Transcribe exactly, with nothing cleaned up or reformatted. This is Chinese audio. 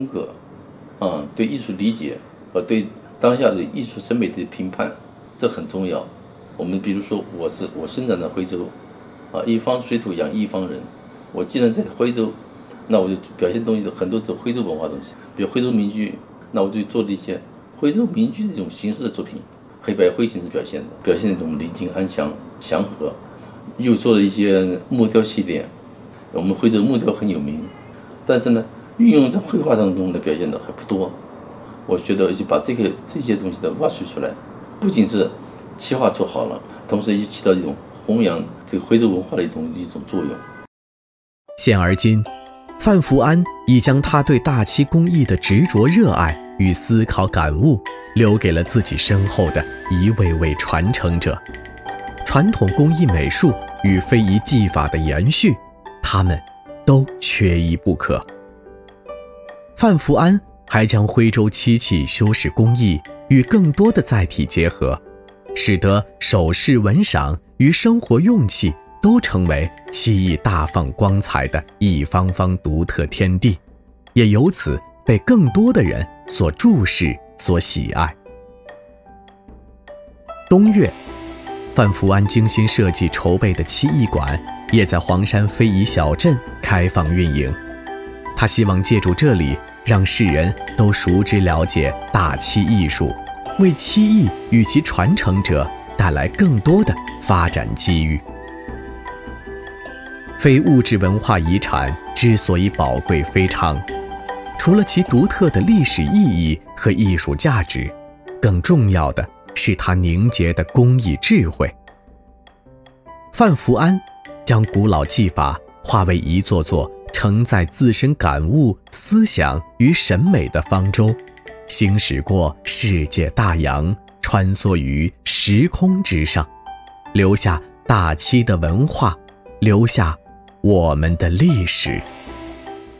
风格，啊，对艺术理解和对当下的艺术审美的评判，这很重要。我们比如说，我是我生长在徽州，啊，一方水土养一方人。我既然在徽州，那我就表现东西很多是徽州文化东西，比如徽州民居，那我就做了一些徽州民居的这种形式的作品，黑白灰形式表现的，表现那种宁静安详、祥和。又做了一些木雕系列，我们徽州木雕很有名，但是呢，运用在绘画当中的表现的还不多。我觉得就把这个这些东西的挖掘出来，不仅是企划做好了，同时也起到一种弘扬这个徽州文化的一种一种作用。 现而今，范福安已将他对大漆工艺的执着热爱与思考感悟留给了自己身后的一位位传承者。传统工艺美术与非遗技法的延续，他们都缺一不可。范福安还将徽州漆器修饰工艺与更多的载体结合，使得首饰文赏与生活用器都成为漆艺大放光彩的一方方独特天地，也由此被更多的人所注视、所喜爱。冬月，范福安精心设计筹备的漆艺馆也在黄山非遗小镇开放运营。他希望借助这里，让世人都熟知了解大漆艺术，为漆艺与其传承者带来更多的发展机遇。非物质文化遗产之所以宝贵非常，除了其独特的历史意义和艺术价值，更重要的是它凝结的工艺智慧。范福安将古老技法化为一座座承载自身感悟、思想与审美的方舟，行驶过世界大洋，穿梭于时空之上，留下大漆的文化，留下我们的历史。